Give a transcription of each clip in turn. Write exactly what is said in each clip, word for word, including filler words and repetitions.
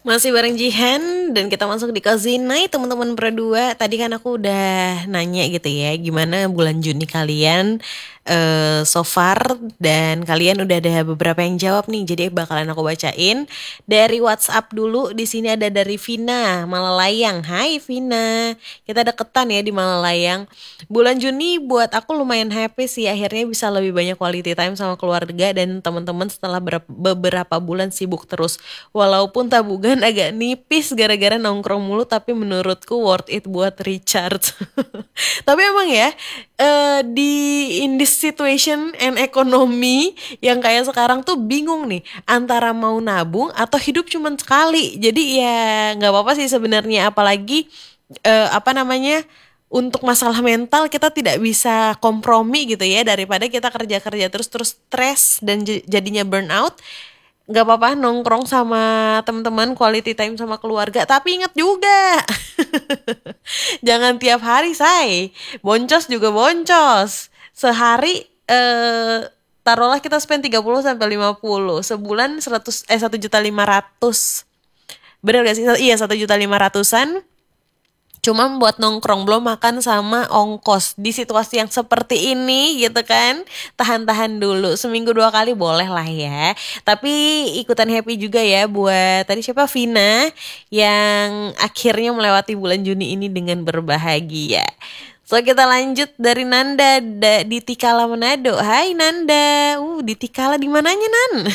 Masih bareng Jihan dan kita masuk di Cozy Night teman-teman berdua. Tadi kan aku udah nanya gitu ya, gimana bulan Juni kalian eh so far, dan kalian udah ada beberapa yang jawab nih. Jadi bakalan aku bacain dari WhatsApp dulu. Di sini ada dari Vina Malalayang. Hai Vina, kita deketan ya di Malalayang. Bulan Juni buat aku lumayan happy sih, akhirnya bisa lebih banyak quality time sama keluarga dan teman-teman setelah berapa- beberapa bulan sibuk terus. Walaupun tabungan agak nipis gara-gara nongkrong mulu, tapi menurutku worth it buat recharge. Tapi emang ya, eh, di in this situation and economy yang kayak sekarang tuh bingung nih antara mau nabung atau hidup cuman sekali. Jadi ya nggak apa-apa sih sebenarnya, apalagi eh, apa namanya, untuk masalah mental kita tidak bisa kompromi gitu ya, daripada kita kerja-kerja terus terus stres dan j- jadinya burnout. Nggak apa-apa nongkrong sama teman-teman, quality time sama keluarga, tapi ingat juga jangan tiap hari say, boncos juga boncos. Sehari eh taruhlah kita spend tiga puluh sampai lima puluh, sebulan seratus eh satu juta lima ratus. Bener gak sih? Iya, satu juta lima ratusan cuma buat nongkrong, belum makan sama ongkos. Di situasi yang seperti ini gitu kan, tahan-tahan dulu, seminggu dua kali boleh lah ya. Tapi ikutan happy juga ya buat tadi siapa, Vina, yang akhirnya melewati bulan Juni ini dengan berbahagia. So kita lanjut dari Nanda da- di Tikala Manado. Hai Nanda, uh di Tikala di mananya Nan?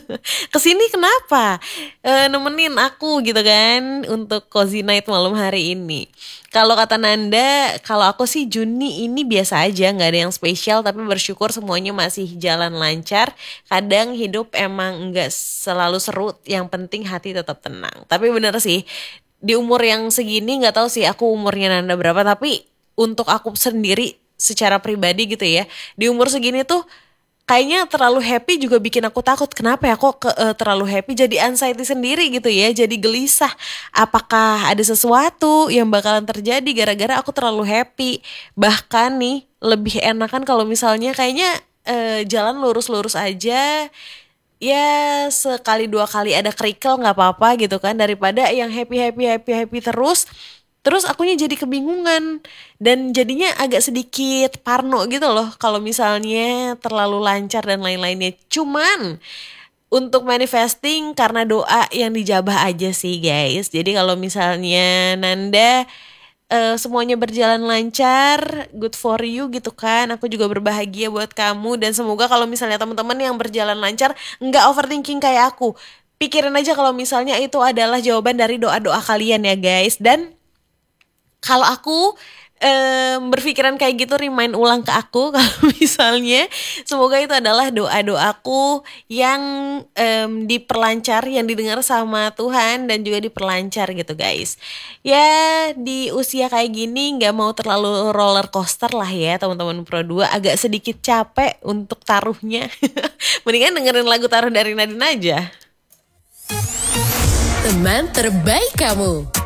Kesini kenapa? Eh, nemenin aku gitu kan untuk cozy night malam hari ini. Kalau kata Nanda, kalau aku sih Juni ini biasa aja, nggak ada yang spesial, tapi bersyukur semuanya masih jalan lancar. Kadang hidup emang nggak selalu seru, yang penting hati tetap tenang. Tapi bener sih, di umur yang segini, nggak tahu sih aku umurnya Nanda berapa, tapi untuk aku sendiri secara pribadi gitu ya, di umur segini tuh kayaknya terlalu happy juga bikin aku takut. Kenapa ya kok ke, eh, terlalu happy jadi anxiety sendiri gitu ya, jadi gelisah. Apakah ada sesuatu yang bakalan terjadi gara-gara aku terlalu happy? Bahkan nih lebih enakan kalau misalnya kayaknya eh, jalan lurus-lurus aja, ya sekali dua kali ada kerikil nggak apa-apa gitu kan, daripada yang happy happy happy happy terus. Terus akunya jadi kebingungan dan jadinya agak sedikit parno gitu loh kalau misalnya terlalu lancar dan lain-lainnya. Cuman untuk manifesting karena doa yang dijabah aja sih guys. Jadi kalau misalnya Nanda eh, semuanya berjalan lancar, good for you gitu kan. Aku juga berbahagia buat kamu, dan semoga kalau misalnya teman-teman yang berjalan lancar nggak overthinking kayak aku. Pikirin aja kalau misalnya itu adalah jawaban dari doa-doa kalian ya guys. Dan kalau aku em, berpikiran kayak gitu, remind ulang ke aku kalau misalnya semoga itu adalah doa-doaku yang em, diperlancar, yang didengar sama Tuhan dan juga diperlancar gitu guys. Ya di usia kayak gini nggak mau terlalu roller coaster lah ya teman-teman Pro dua, agak sedikit capek untuk taruhnya. Mendingan dengerin lagu Taruh dari Nadine aja. Teman terbaik kamu.